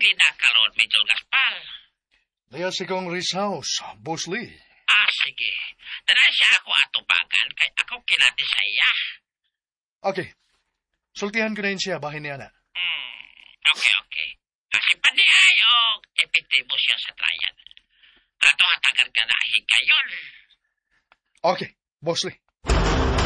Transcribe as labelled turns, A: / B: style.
A: dili na kalon, Major Gaspar.
B: Daya si kong Riz House, Boss Lee.
A: Sige. Tara siya ako atubagan kay ako kinati sa iya.
B: Okay. Sultihan ko na yun siya, bahay niya na.
A: Okay. Kasi paniay o epitimo siya sa trial. Ato hatagan ka na hikayon.
B: Okay, Boss Lee.